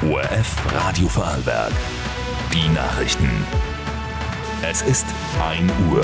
ORF Radio Vorarlberg. Die Nachrichten. Es ist 1 Uhr.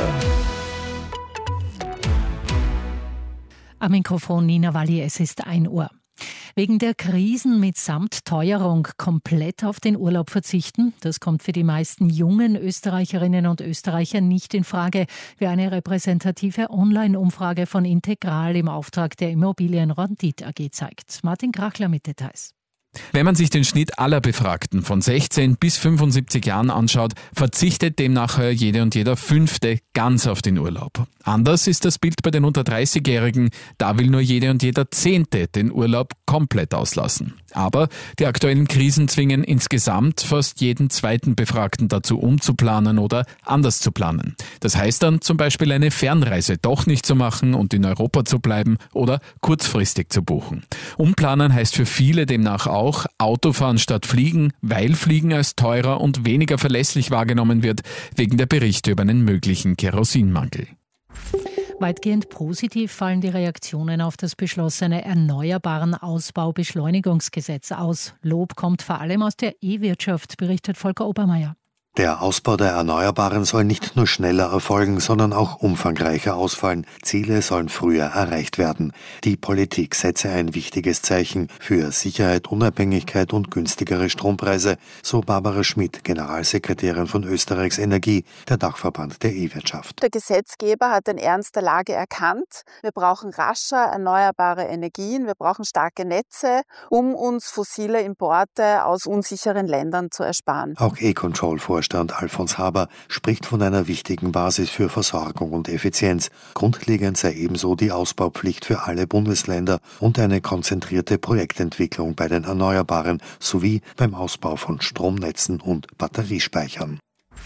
Am Mikrofon Nina Walli, es ist 1 Uhr. Wegen der Krisen mitsamt Teuerung komplett auf den Urlaub verzichten, das kommt für die meisten jungen Österreicherinnen und Österreicher nicht in Frage, wie eine repräsentative Online-Umfrage von Integral im Auftrag der Immobilien-Rendite AG zeigt. Martin Krachler mit Details. Wenn man sich den Schnitt aller Befragten von 16 bis 75 Jahren anschaut, verzichtet demnach jede und jeder Fünfte ganz auf den Urlaub. Anders ist das Bild bei den unter 30-Jährigen. Da will nur jede und jeder Zehnte den Urlaub komplett auslassen. Aber die aktuellen Krisen zwingen insgesamt fast jeden zweiten Befragten dazu, umzuplanen oder anders zu planen. Das heißt dann zum Beispiel eine Fernreise doch nicht zu machen und in Europa zu bleiben oder kurzfristig zu buchen. Umplanen heißt für viele demnach auch Autofahren statt Fliegen, weil Fliegen als teurer und weniger verlässlich wahrgenommen wird, wegen der Berichte über einen möglichen Kerosinmangel. Weitgehend positiv fallen die Reaktionen auf das beschlossene Erneuerbaren Ausbaubeschleunigungsgesetz aus. Lob kommt vor allem aus der E-Wirtschaft, berichtet Volker Obermeier. Der Ausbau der Erneuerbaren soll nicht nur schneller erfolgen, sondern auch umfangreicher ausfallen. Ziele sollen früher erreicht werden. Die Politik setze ein wichtiges Zeichen für Sicherheit, Unabhängigkeit und günstigere Strompreise, so Barbara Schmidt, Generalsekretärin von Österreichs Energie, der Dachverband der E-Wirtschaft. Der Gesetzgeber hat den Ernst der Lage erkannt. Wir brauchen rascher erneuerbare Energien, wir brauchen starke Netze, um uns fossile Importe aus unsicheren Ländern zu ersparen. Auch E-Control-Vorstand Alfons Haber spricht von einer wichtigen Basis für Versorgung und Effizienz. Grundlegend sei ebenso die Ausbaupflicht für alle Bundesländer und eine konzentrierte Projektentwicklung bei den Erneuerbaren sowie beim Ausbau von Stromnetzen und Batteriespeichern.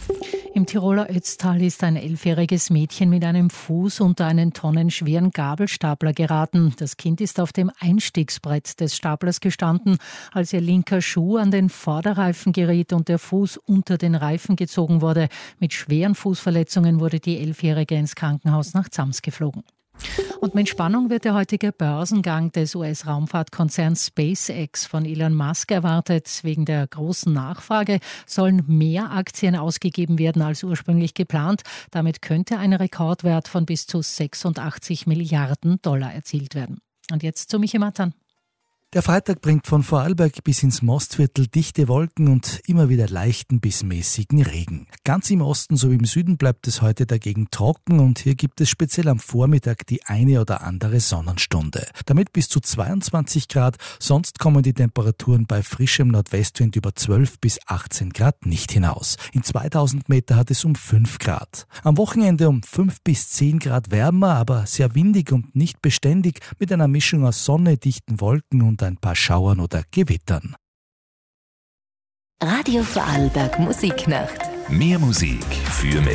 Im Tiroler Ötztal ist ein 11-jähriges Mädchen mit einem Fuß unter einen tonnenschweren Gabelstapler geraten. Das Kind ist auf dem Einstiegsbrett des Staplers gestanden, als ihr linker Schuh an den Vorderreifen geriet und der Fuß unter den Reifen gezogen wurde. Mit schweren Fußverletzungen wurde die 11-Jährige ins Krankenhaus nach Zams geflogen. Und mit Spannung wird der heutige Börsengang des US-Raumfahrtkonzerns SpaceX von Elon Musk erwartet. Wegen der großen Nachfrage sollen mehr Aktien ausgegeben werden als ursprünglich geplant. Damit könnte ein Rekordwert von bis zu 86 Milliarden Dollar erzielt werden. Und jetzt zu Michi Matan. Der Freitag bringt von Vorarlberg bis ins Mostviertel dichte Wolken und immer wieder leichten bis mäßigen Regen. Ganz im Osten sowie im Süden bleibt es heute dagegen trocken und hier gibt es speziell am Vormittag die eine oder andere Sonnenstunde. Damit bis zu 22 Grad, sonst kommen die Temperaturen bei frischem Nordwestwind über 12 bis 18 Grad nicht hinaus. In 2000 Meter hat es um 5 Grad. Am Wochenende um 5 bis 10 Grad wärmer, aber sehr windig und nicht beständig mit einer Mischung aus Sonne, dichten Wolken und ein paar Schauern oder Gewittern. Radio Vorarlberg Musiknacht. Mehr Musik für mehr.